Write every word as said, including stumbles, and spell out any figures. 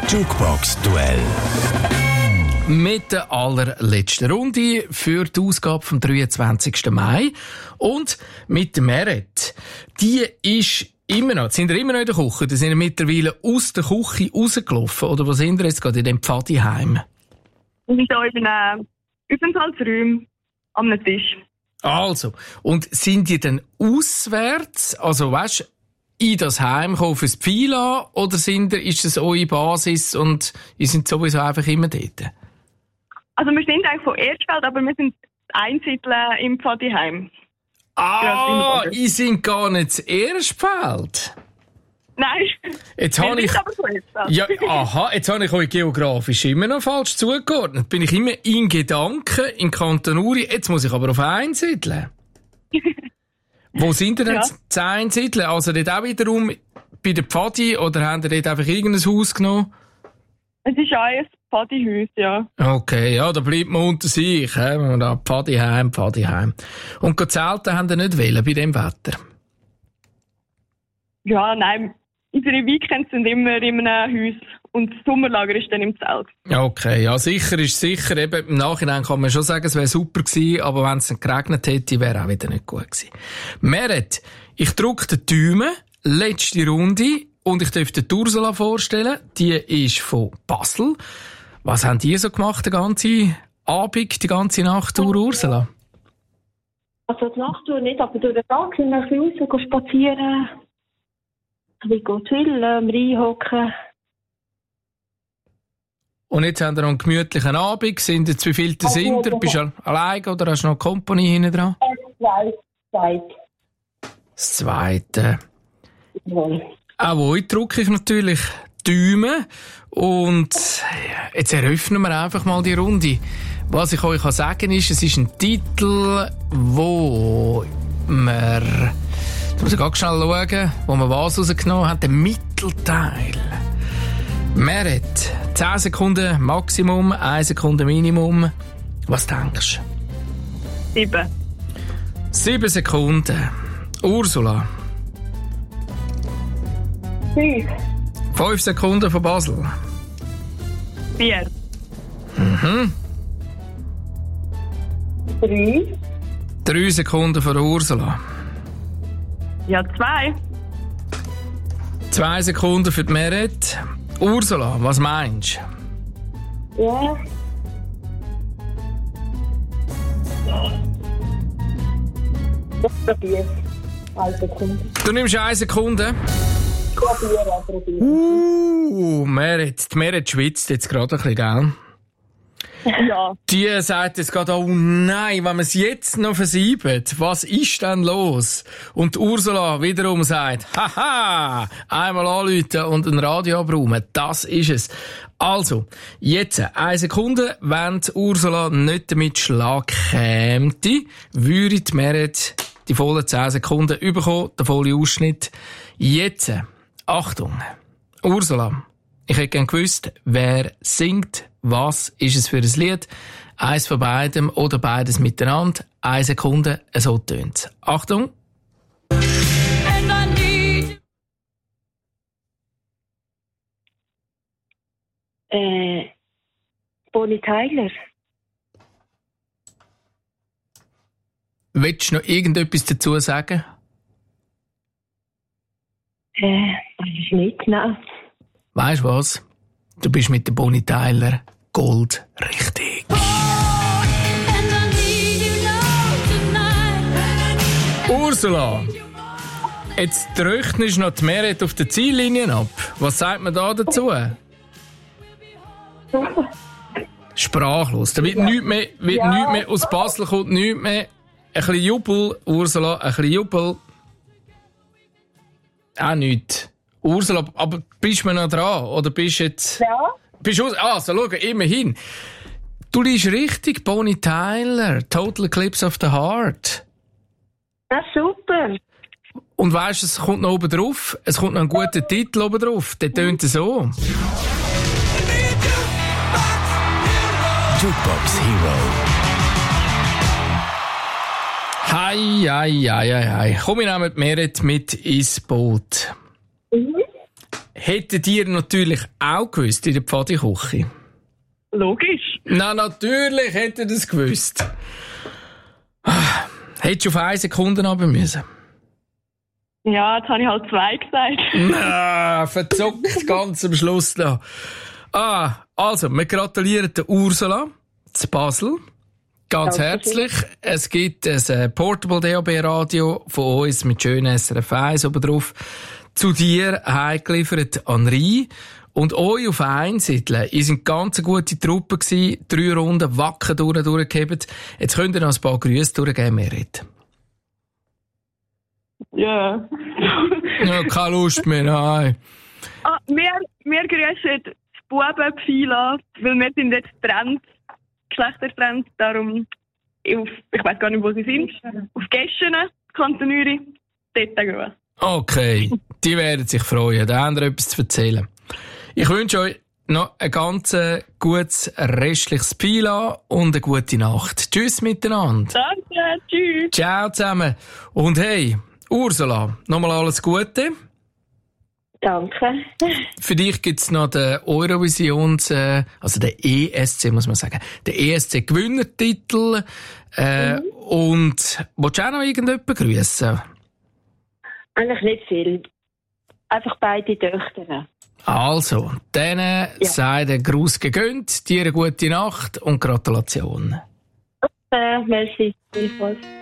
Jukebox-Duell. Mit der allerletzten Runde für die Ausgabe vom dreiundzwanzigsten Mai. Und mit der Meret. Die ist immer noch, sind ihr immer noch in der Küche? Die sind mittlerweile aus der Küche rausgelaufen? Oder wo sind ihr jetzt gerade in dem Pfadiheim? Wir sind hier in einem Aufenthaltsraum am Tisch. Also, und sind die dann auswärts, also weißt, in das Heim kommen fürs Pfeila, oder sind ihr, ist das eure Basis und ihr seid sowieso einfach immer dort? Also wir sind eigentlich von Erstfeld, aber wir sind Einsiedeln im Pfadiheim. Ah, ihr seid gar nicht das Erstfeld. Nein, jetzt habe ich, aber von Erstfeld. Ja, aha, jetzt habe ich euch geografisch immer noch falsch zugeordnet. Bin ich immer in Gedanken in Kanton Uri, jetzt muss ich aber auf Einsiedeln. Wo sind ihr denn ja. zu Einsiedeln? Also dort auch wiederum bei der Pfadi oder habt ihr dort einfach irgendein Haus genommen? Es ist auch ein Pfadihaus, ja. Okay, ja, da bleibt man unter sich, he? Wenn man da Pfadiheim, Pfadiheim. Und zelten haben ihr nicht wollen bei dem Wetter? Ja, nein, unsere Weekends sind immer in einem Haus und das Sommerlager ist dann im Zelt. Okay, ja, sicher ist sicher. Eben, im Nachhinein kann man schon sagen, es wäre super gewesen, aber wenn es dann geregnet hätte, wäre auch wieder nicht gut gewesen. Meret, ich drücke den Daumen, letzte Runde, und ich darf dir die Ursula vorstellen. Die ist von Basel. Was haben die so gemacht, den ganzen Abend, die ganze Nacht durch, Ursula? Also die Nacht durch nicht, aber durch den Tag sind wir ein bisschen raus spazieren. Ein bisschen chillen, reinhocken. Und jetzt haben wir noch einen gemütlichen Abend. Sind jetzt wie viele da sind ihr? Bist du allein oder hast du noch eine Company hinten dran? Das zweite. Das zweite. Ja. Auch euch drücke ich natürlich Daumen. Und jetzt eröffnen wir einfach mal die Runde. Was ich euch sagen kann, ist, es ist ein Titel, wo wir, jetzt muss ich ganz schnell schauen, wo wir was rausgenommen haben, den Mittelteil. Meret, zehn Sekunden Maximum, eine Sekunde Minimum. Was denkst du? Sieben. Sieben Sekunden. Ursula. Fünf. Fünf Sekunden von Basel. Vier. Mhm. Drei. Drei Sekunden von Ursula. Ja, zwei. Zwei Sekunden für die Meret. Ursula, was meinst du? Ja. Ich probiere. Eine Sekunde. Du nimmst eine Sekunde. Ich probiere, probiere. Uh, Meret. Die Meret schwitzt jetzt gerade ein bisschen, gell? Ja. Die sagt jetzt gerade, oh nein, wenn wir es jetzt noch versieben, was ist denn los? Und Ursula wiederum sagt, haha, einmal anrufen und ein Radio abräumen, das ist es. Also, jetzt, eine Sekunde, wenn die Ursula nicht damit Schlag käme, würde die Meret die vollen zehn Sekunden bekommen, der volle Ausschnitt. Jetzt, Achtung, Ursula, ich hätte gerne gewusst, wer singt. Was ist es für ein Lied? Eins von beidem oder beides miteinander. Eine Sekunde, so tönt es. Achtung! Äh, Bonnie Tyler. Willst du noch irgendetwas dazu sagen? Äh, weiß ich nicht, nein. Weisst du was? Du bist mit der Bonnie Tyler Gold richtig. Ursula, jetzt rechnen noch die Meret auf der Ziellinie ab. Was sagt man da dazu? Sprachlos. Da wird ja. nichts mehr, wird ja. nichts mehr, aus Basel kommt nichts mehr. Ein bisschen Jubel, Ursula, ein bisschen Jubel. Auch nichts. Ursula, aber bist du noch dran? Oder bist du jetzt... Ja. Bist du... Also, schau, immerhin. Du liegst richtig, Bonnie Tyler, Total Eclipse of the Heart. Das ist super. Und weisst du, es kommt noch oben drauf. Es kommt noch ein guter Titel oben drauf. Der tönt so. Jukebox Hero. Hei, hei, hei, hei, hei. Komm, wir nehmen die Meret mit ins Boot. Mhm. hättet ihr natürlich auch gewusst in der Pfadiküche? Logisch. Na, natürlich hättet ihr das gewusst. Ah, hättest du auf eine Sekunde runter müssen? Ja, jetzt habe ich halt zwei gesagt. Na, verzockt ganz am Schluss noch. Ah, also, wir gratulieren der Ursula zu Basel. Ganz Danke. herzlich. Es gibt ein Portable D A B-Radio von uns mit schönen S R F eins oben drauf. Zu dir heimgeliefert an Rhein. Und euch auf Einsiedeln, ihr sind ganz eine gute Truppe gewesen, drei Runden wacker durch, durchgehebt. Jetzt könnt ihr noch ein paar Grüße durchgeben, Merit. Ja. Ja, keine Lust mehr, nein. Ah, wir, wir grüßen das Bubenpfeil an, weil wir sind jetzt getrennt, geschlechtertrennt, darum, auf, ich weiß gar nicht, wo sie sind, auf Gäschene, Kanton Uri, dort gehen. Okay, die werden sich freuen, da haben wir etwas zu erzählen. Ich wünsche euch noch ein ganz gutes restliches Pila und eine gute Nacht. Tschüss miteinander. Danke, tschüss. Ciao zusammen. Und hey, Ursula, nochmal alles Gute. Danke. Für dich gibt's noch den Eurovisions, äh, also den E S C, muss man sagen, den E S C-Gewinnertitel. Äh, mhm. Und willst du auch noch irgendjemanden grüßen? Eigentlich nicht viel. Einfach beide Töchter. Also, denen ja. sei der Gruß gegönnt, dir eine gute Nacht und Gratulation. Äh, merci.